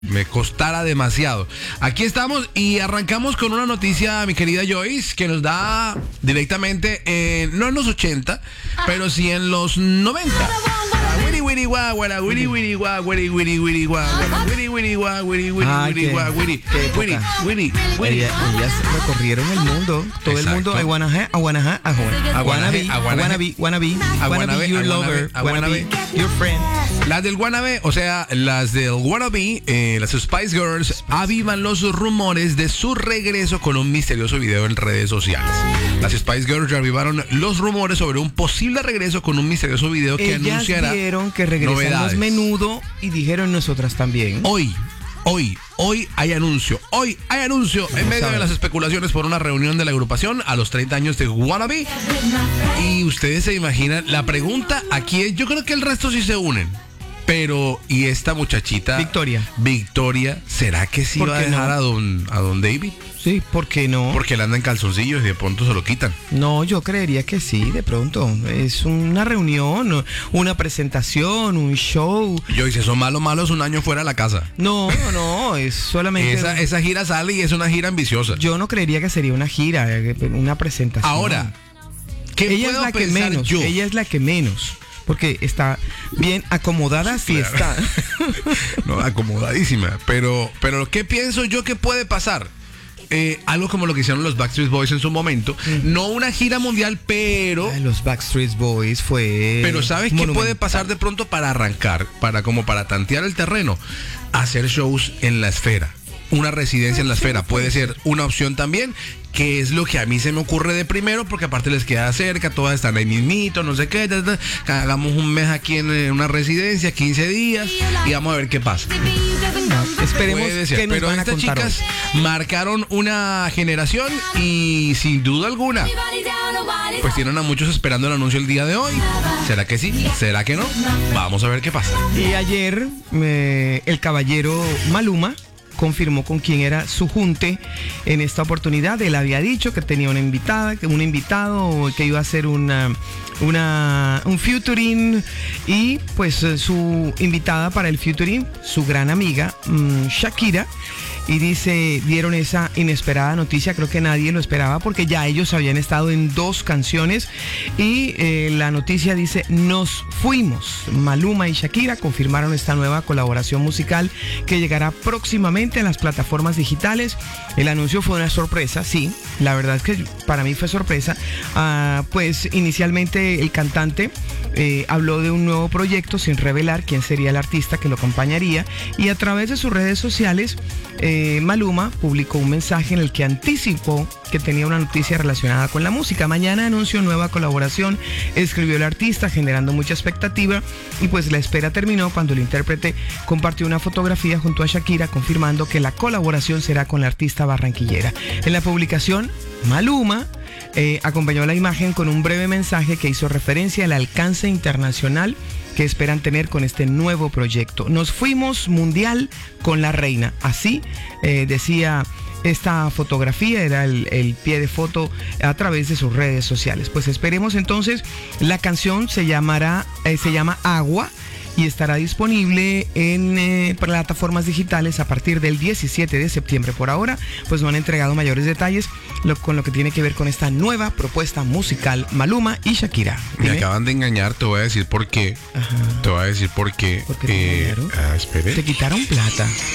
me costara demasiado. Aquí estamos y arrancamos con una noticia, mi querida Joyce, que nos da directamente, no en los 80, pero sí en los 90. Wiri wiri gua guara, wiri wiri gua, wiri wiri wiri gua, wiri wiri gua, wiri wiri wiri gua, wiri wiri wiri. Ellas recorrieron el mundo, todo el mundo. I wanna be your lover, wanna be your friend. Las del wannabe, o sea, las del wannabe, las Spice Girls, avivan los rumores de su regreso con un misterioso video en redes sociales. Las Spice Girls reavivaron los rumores sobre un posible regreso con un misterioso video que anunciará dijeron que regresamos menudo y dijeron nosotras también. Hoy hay anuncio. En medio de las especulaciones por una reunión de la agrupación a los 30 años de Wannabe. Y ustedes se imaginan, la pregunta aquí es, yo creo que el resto sí se unen. Pero, ¿y esta muchachita? Victoria, ¿será que sí va a dejar a don David? Sí, ¿por qué no? Porque él anda en calzoncillos y de pronto se lo quitan. No, yo creería que sí, de pronto. Es una reunión, una presentación, un show. Yo hice eso malo es un año fuera de la casa. No, es solamente... Esa gira sale y es una gira ambiciosa. Yo no creería que sería una gira, una presentación. Ahora, ¿qué ella puedo es la que pensar menos, yo? Ella es la que menos. Porque está bien acomodada, sí está. No, acomodadísima. Pero, ¿qué pienso yo que puede pasar? Algo como lo que hicieron los Backstreet Boys en su momento. No una gira mundial, pero... Los Backstreet Boys fue... Pero ¿sabes qué puede pasar de pronto para arrancar? Para tantear el terreno. Hacer shows en la esfera. Una residencia en la esfera puede ser una opción también, que es lo que a mí se me ocurre de primero, porque aparte les queda cerca, todas están ahí mismito, no sé qué, hagamos un mes aquí en una residencia, 15 días, y vamos a ver qué pasa. Esperemos que nos pero van a estas contar chicas hoy. Marcaron una generación y sin duda alguna, pues tienen a muchos esperando el anuncio el día de hoy. ¿Será que sí? ¿Será que no? Vamos a ver qué pasa. Y ayer el caballero Maluma confirmó con quién era su junte en esta oportunidad. Él había dicho que tenía un invitado que iba a hacer un featuring, y pues su invitada para el featuring, su gran amiga Shakira. Y dieron esa inesperada noticia, creo que nadie lo esperaba porque ya ellos habían estado en 2 canciones y la noticia dice: nos fuimos. Maluma y Shakira confirmaron esta nueva colaboración musical que llegará próximamente a las plataformas digitales. El anuncio fue una sorpresa, sí, la verdad es que para mí fue sorpresa. Pues inicialmente el cantante habló de un nuevo proyecto sin revelar quién sería el artista que lo acompañaría, y a través de sus redes sociales Maluma publicó un mensaje en el que anticipó que tenía una noticia relacionada con la música. Mañana anuncio nueva colaboración, escribió el artista, generando mucha expectativa, y pues la espera terminó cuando el intérprete compartió una fotografía junto a Shakira confirmando que la colaboración será con la artista barranquillera. En la publicación, Maluma acompañó la imagen con un breve mensaje que hizo referencia al alcance internacional que esperan tener con este nuevo proyecto. Nos fuimos mundial con la reina. Así decía esta fotografía, era el pie de foto a través de sus redes sociales. Pues esperemos entonces. La canción se llama Agua y estará disponible en plataformas digitales a partir del 17 de septiembre. Por ahora, pues no han entregado mayores detalles con lo que tiene que ver con esta nueva propuesta musical Maluma y Shakira. Me acaban de engañar, te voy a decir por qué. Ajá. Te voy a decir por qué. ¿Por qué te engañaron? Espere. Te quitaron plata.